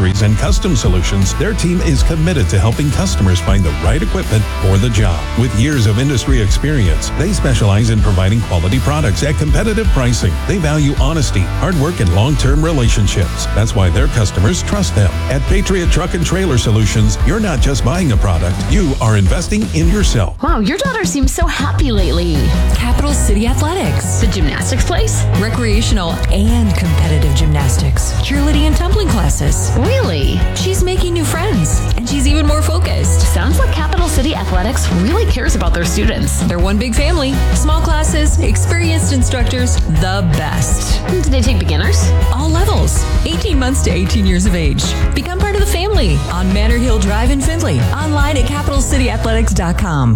accessories, and custom solutions, their team is committed to helping customers find the right equipment for the job. With years of industry experience, they specialize in providing quality products at competitive pricing. They value honesty, hard work, and long-term relationships. That's why their customers trust them. At Patriot Truck and Trailer Solutions, you're not just buying a product, you are investing in yourself. Wow, your daughter seems so happy lately. Capital City Athletics. The gymnastics place? Recreational and competitive gymnastics. Cheerleading and tumbling classes. Really? She's making new friends, and she's even more focused. Sounds like Capital City Athletics really cares about their students. They're one big family. Small classes, experienced instructors, the best. Do they take beginners? All levels. 18 months to 18 years of age. Become part of the family on Manor Hill Drive in Findlay. Online at capitalcityathletics.com.